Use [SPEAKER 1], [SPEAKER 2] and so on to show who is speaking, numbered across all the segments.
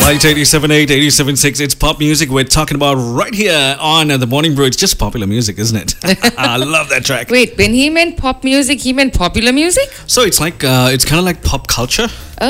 [SPEAKER 1] Right, 87.8, 87.6. It's pop music we're talking about right here on The Morning Brew. It's just popular music, isn't it? I love that track.
[SPEAKER 2] Wait, when he meant pop music, he meant popular music?
[SPEAKER 1] So it's like, it's kind of like pop culture.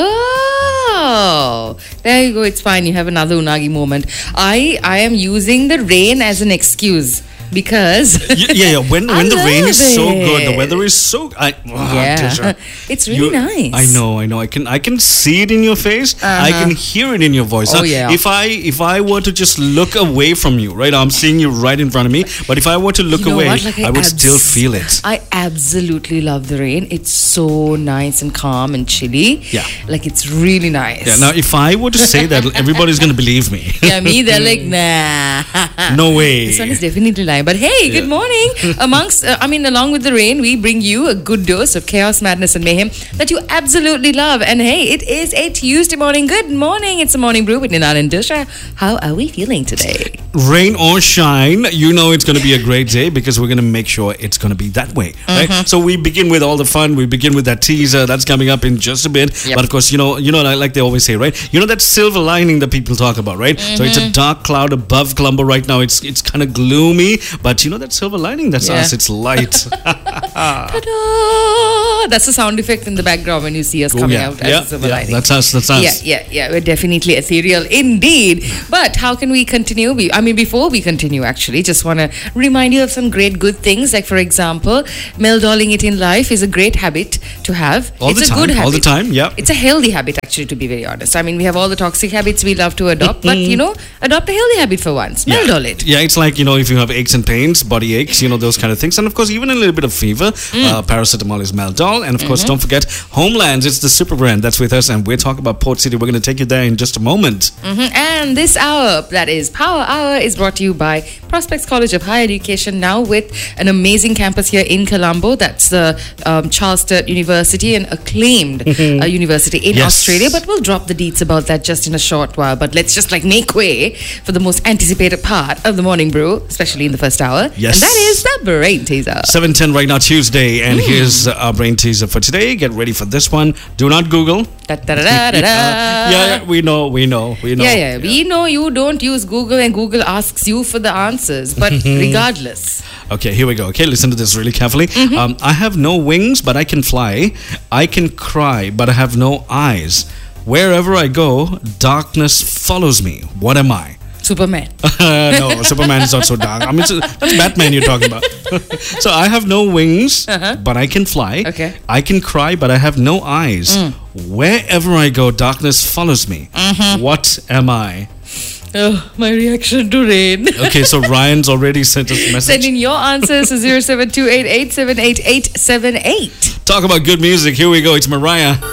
[SPEAKER 2] Oh, there you go. It's fine. You have another Unagi moment. I am using the rain as an excuse. Because
[SPEAKER 1] yeah. When the rain is so good, the weather is so
[SPEAKER 2] it's really nice.
[SPEAKER 1] I know. I can see it in your face. I can hear it in your voice.
[SPEAKER 2] Oh yeah.
[SPEAKER 1] If I were to just look away from you, right? I'm seeing you right in front of me. But if I were to look away, I would still feel it.
[SPEAKER 2] I absolutely love the rain. It's so nice and calm and chilly.
[SPEAKER 1] Yeah.
[SPEAKER 2] Like it's really nice.
[SPEAKER 1] Yeah. Now, if I were to say that, everybody's gonna believe me.
[SPEAKER 2] Yeah, me. They're like, nah.
[SPEAKER 1] No way.
[SPEAKER 2] This one is definitely lying. But hey, good morning. Along with the rain, we bring you a good dose of chaos, madness, and mayhem that you absolutely love. And hey, it is a Tuesday morning. Good morning. It's the Morning Brew with Ninal and Dusha. How are we feeling today?
[SPEAKER 1] Rain or shine, you know it's going to be a great day because we're going to make sure it's going to be that way, right? So we begin with all the fun. We begin with that teaser that's coming up in just a bit.
[SPEAKER 2] Yep.
[SPEAKER 1] But of course, you know, like they always say, right? You know that silver lining that people talk about, right? So it's a dark cloud above Colombo right now. It's kind of gloomy, but you know that silver lining? That's us. It's light.
[SPEAKER 2] Ta-da! That's the sound effect in the background when you see us coming out as a silver lining.
[SPEAKER 1] That's us.
[SPEAKER 2] Yeah. We're definitely ethereal indeed. But how can we continue? Before we continue, actually, just want to remind you of some great good things. Like, for example, meldolling it in life is a great habit to have. It's a good habit.
[SPEAKER 1] All the time, yeah.
[SPEAKER 2] It's a healthy habit, actually, to be very honest. We have all the toxic habits we love to adopt, but, adopt a healthy habit for once. Meldol it.
[SPEAKER 1] Yeah, it's like, if you have aches and pains, body aches, those kind of things. And, of course, even a little bit of fever, paracetamol is Meldol. And, of course, don't forget, Homelands, it's the super brand that's with us. And we're talking about Port City. We're going to take you there in just a moment.
[SPEAKER 2] And this hour, that is Power Hour, is brought to you by Prospects College of Higher Education, now with an amazing campus here in Colombo. That's the Charles Sturt University, an acclaimed university in Australia. But we'll drop the deets about that just in a short while. But let's just make way for the most anticipated part of the Morning Brew, especially in the first hour.
[SPEAKER 1] Yes.
[SPEAKER 2] And that is the Brain Teaser.
[SPEAKER 1] 7:10 right now, Tuesday. And here's our Brain Teaser for today. Get ready for this one. Do not Google. We know.
[SPEAKER 2] Yeah. We know you don't use Google and Google asks you for the answers. But regardless.
[SPEAKER 1] Okay, here we go. Okay, listen to this really carefully. I have no wings, but I can fly. I can cry, but I have no eyes. Wherever I go, darkness follows me. What am I?
[SPEAKER 2] Superman.
[SPEAKER 1] No, Superman is not so dark. That's Batman you're talking about. So I have no wings, but I can fly.
[SPEAKER 2] Okay.
[SPEAKER 1] I can cry, but I have no eyes. Wherever I go, darkness follows me. What am I?
[SPEAKER 2] Oh, my reaction to rain.
[SPEAKER 1] Okay, so Ryan's already sent us a message.
[SPEAKER 2] Send in your answers to 0728878878.
[SPEAKER 1] Talk about good music. Here we go. It's Mariah.